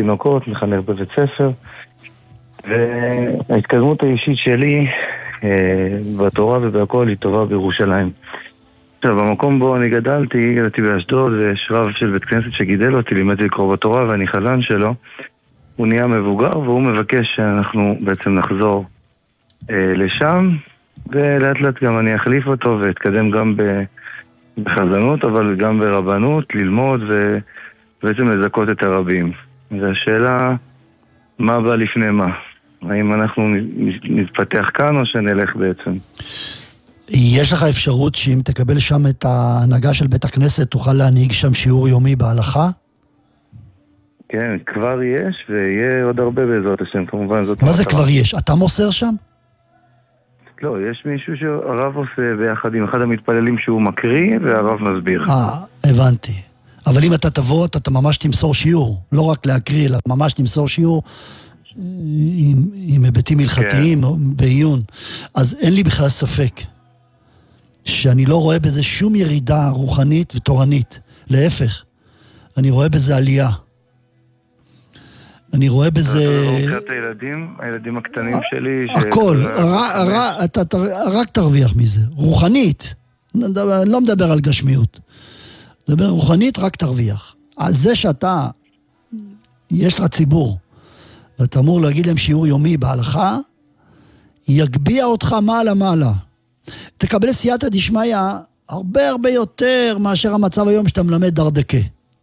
תינוקות, מחנך בבית ספר, וההתקדמות האישית שלי בתורה ובהכל היא טובה בירושלים. עכשיו, במקום בו אני גדלתי באשדוד, ויש רב של בית כנסת שגידל אותי, לימדתי לקרוא בתורה ואני חזן שלו. הוא נהיה מבוגר והוא מבקש שאנחנו בעצם נחזור לשם, ולאט לאט גם אני אחליף אותו ואתקדם גם בחזנות, אבל גם ברבנות, ללמוד ובעצם לזכות את הרבים. והשאלה, מה בא לפני מה? האם אנחנו נתפתח כאן או שנלך בעצם? יש לך אפשרות שאם תקבל שם את ההנהגה של בית הכנסת, תוכל להנהיג שם שיעור יומי בהלכה? כן, כבר יש, ויהיה עוד הרבה בעזרת השם, כמובן זאת... מה זה כבר יש? אתה מוסר שם? לא, יש מישהו שהרב עושה ביחד עם אחד המתפללים שהוא מקריא, והרב מסביר. הבנתי. אבל אם אתה תבוא, אתה ממש תמסור שיעור. לא רק להקריא, אלא ממש תמסור שיעור עם היבטים הלכתיים, בעיון. אז אין לי בכלל ספק שאני לא רואה בזה שום ירידה רוחנית ותורנית. להפך, אני רואה בזה עלייה. אני רואה בזה... אתה רואה את הילדים הקטנים שלי... הכל, אתה רק תרוויח מזה. רוחנית, לא מדבר על גשמיות. מדבר רוחנית, רק תרוויח. אז זה שאתה, יש לך ציבור, ואתה אמור להגיד להם שיעור יומי בהלכה, יגביע אותך מעלה. תקבל סייעתא דשמיא הרבה הרבה יותר מאשר המצב היום שאתה מלמד דרדקה.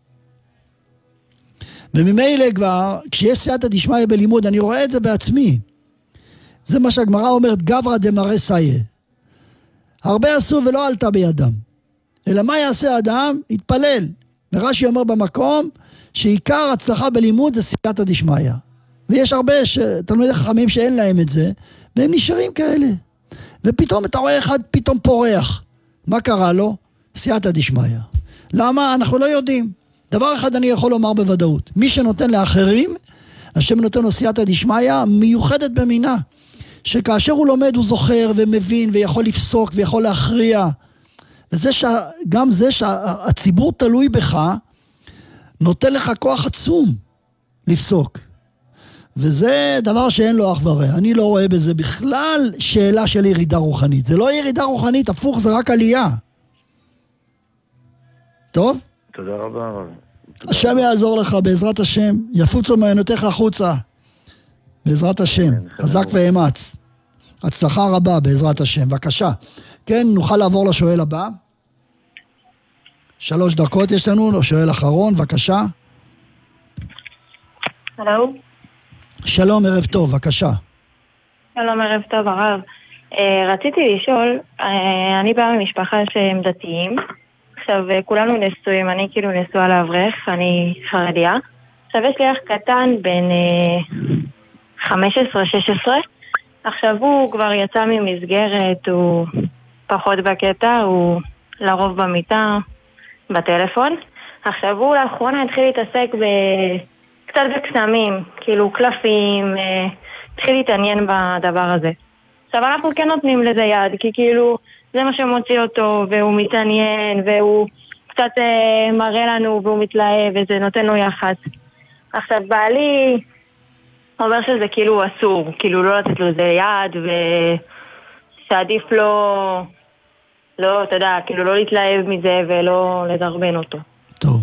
וממילא כבר, כשיש סייעתא דשמיא בלימוד, אני רואה את זה בעצמי. זה מה שהגמרא אומרת, גברא דמראה סייע. הרבה עשו ולא עלתה בידם. אלא מה יעשה האדם? יתפלל. ורש"י אומר במקום, שעיקר הצלחה בלימוד זה סייעתא דשמיא. ויש הרבה תלמידי חכמים שאין להם את זה, והם נשארים כאלה. ופתאום אתה רואה אחד פתאום פורח. מה קרה לו? סייעתא דשמיא. למה? אנחנו לא יודעים. דבר אחד אני יכול לומר בוודאות. מי שנותן לאחרים, השם נותן לו סייעתא דשמיא מיוחדת במינה. שכאשר הוא לומד הוא זוכר ומבין ויכול לפסוק ויכול להכריע. וזה גם זה שהציבור תלוי בך, נותן לך כוח עצום לפסוק. וזה דבר שאין לו אח ורע. אני לא רואה בזה בכלל שאלה של ירידה רוחנית. זה לא ירידה רוחנית, הפוך, זה רק עלייה. טוב? תודה רבה. השם יעזור לך בעזרת השם. יפוצו מעיינותיך החוצה. בעזרת השם. חזק ואמץ. הצלחה רבה בעזרת השם. בבקשה. כן, נוכל לעבור לשואל הבא. 3 דקות יש לנו, שואל אחרון, בבקשה. הלו. שלום, ערב טוב, בבקשה. שלום, ערב טוב, הרב. רציתי לשאול, אני באה ממשפחה שהם דתיים. עכשיו, כולנו נשואים, אני כאילו נשואה לאברך, אני חרדיה. עכשיו, יש לי אח קטן בין 15-16. עכשיו, הוא כבר יצא ממסגרת, הוא פחות בקטע, הוא לרוב במיטה, בטלפון. עכשיו, הוא לאחרונה התחיל להתעסק קצת בקסמים, כאילו קלפים, התחיל להתעניין בדבר הזה. עכשיו, אנחנו כן נותנים לזה יד, כי כאילו זה מה שמוציא אותו, והוא מתעניין, והוא קצת מראה לנו, והוא מתלהב, וזה נותן לו יחס. עכשיו, בעלי אומר שזה כאילו אסור, כאילו לא לתת לו זה יד, ושעדיף לא, אתה יודע, כאילו לא להתלהב מזה, ולא לדרבן אותו. טוב.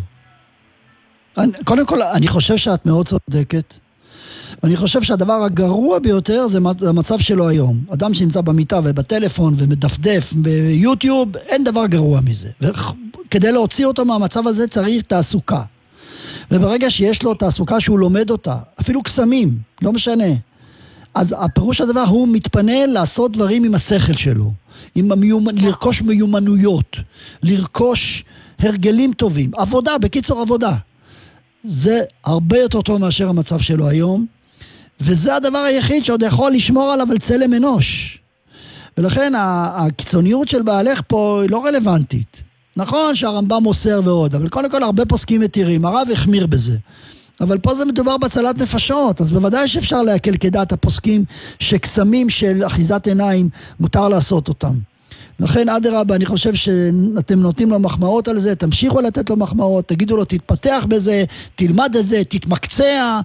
קודם כל, אני חושב שאת מאוד צודקת. אני חושב שהדבר הגרוע ביותר זה המצב שלו היום. אדם שנמצא במיטה ובטלפון ומדפדף ביוטיוב, אין דבר גרוע מזה. וכדי להוציא אותו מהמצב הזה צריך תעסוקה. וברגע שיש לו תעסוקה שהוא לומד אותה, אפילו קסמים, לא משנה. אז הפירוש הדבר הוא מתפנה לעשות דברים עם השכל שלו. לרכוש מיומנויות, לרכוש הרגלים טובים. עבודה, בקיצור עבודה. זה הרבה יותר טוב מאשר המצב שלו היום. וזה הדבר היחיד שעוד יכול לשמור עליו על צלם אנוש. ולכן הקיצוניות של בעלך פה היא לא רלוונטית. נכון שהרמב"ם מוסר ועוד, אבל קודם כל הרבה פוסקים מתירים, הרב החמיר בזה. אבל פה זה מדובר בהצלת נפשות, אז בוודאי שאפשר להקל כדעת הפוסקים שקסמים של אחיזת עיניים מותר לעשות אותם. לכן אדרבה, אני חושב שאתם נותנים לו מחמאות על זה, תמשיכו לתת לו מחמאות, תגידו לו תתפתח בזה, תלמד את זה, תתמקצע,